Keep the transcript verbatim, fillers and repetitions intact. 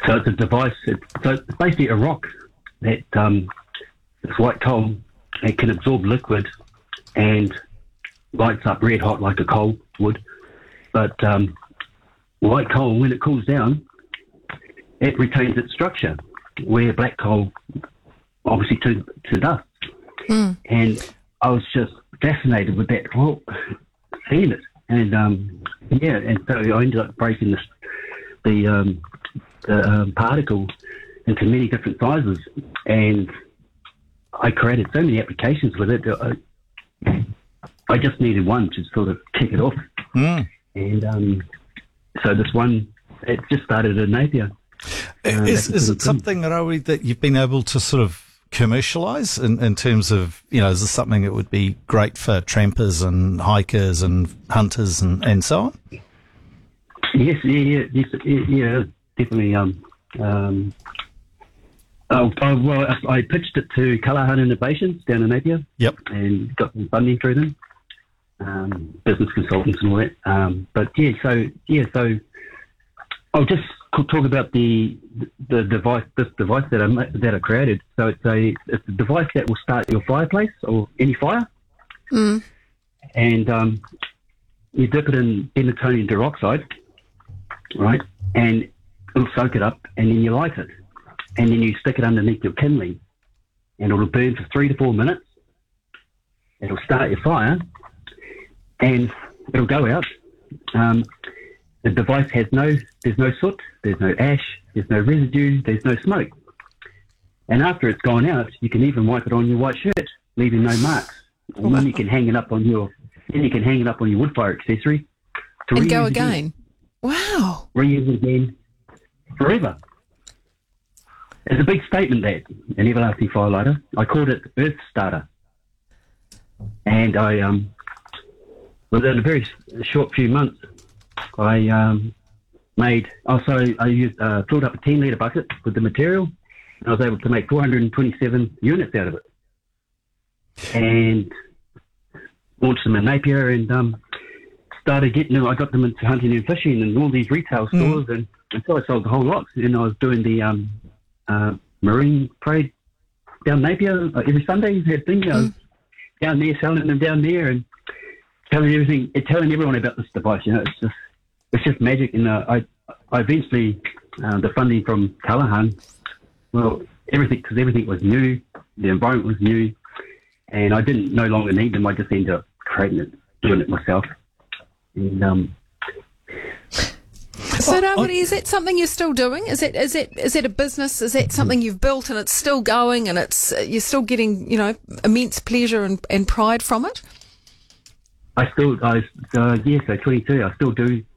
So it's a device. It's, so it's basically a rock that um, it's white coal. It can absorb liquid and lights up red hot like a coal would. But um, white coal, when it cools down, it retains its structure, where black coal obviously turns to dust. Mm. And I was just fascinated with that, well, seeing it. And um, yeah, and so I ended up breaking this, the, um, the um, particle into many different sizes. And I created so many applications with it. I, I just needed one to sort of kick it off. Mm. And um, so this one, it just started in Napier. Uh, is is it something, Rawi, that you've been able to sort of commercialise in, in terms of, you know, is this something that would be great for trampers and hikers and hunters and, and so on? Yes, yeah, yeah, yes, yeah, yeah definitely. Um, um, oh, oh, well, I, I pitched it to Callaghan Innovations down in Napier. Yep. And got some funding through them, um, business consultants and all that. Um, but yeah, so, yeah, so I'll just talk about the the device, this device that I that I created. So it's a it's a device that will start your fireplace or any fire, mm. and um, you dip it in benzoyl peroxide, right, and it'll soak it up, and then you light it, and then you stick it underneath your kindling, and it'll burn for three to four minutes. It'll start your fire, and it'll go out. Um, The device has no, there's no soot, there's no ash, there's no residue, there's no smoke. And after it's gone out, you can even wipe it on your white shirt, leaving no marks. And wow. then you can hang it up on your, then you can hang it up on your wood fire accessory. To and go again. again. Wow. Reuse it again forever. It's a big statement, that, an everlasting firelighter. I called it Earth Starter. And I, um, within a very short few months, I um, made, also I used, uh, filled up a ten litre bucket with the material, and I was able to make four hundred twenty-seven units out of it. And launched them in Napier and um, started getting them, I got them into hunting and fishing and all these retail stores, mm. and until I sold the whole lot. And I was doing the um, uh, marine parade down Napier uh, every Sunday. Had things, I was mm. down there, selling them down there, and telling everything, telling everyone about this device. You know, it's just, it's just magic. And uh, I, I eventually, uh, the funding from Callaghan, well, everything, because everything was new, the environment was new, and I didn't no longer need them. I just ended up creating it, doing it myself. And um, so, Rawiri, is that something you're still doing? Is it is it is it a business? Is that something you've built and it's still going, and it's uh, you're still getting, you know, immense pleasure and, and pride from it? I still, I uh, yeah, so twenty-two. I still do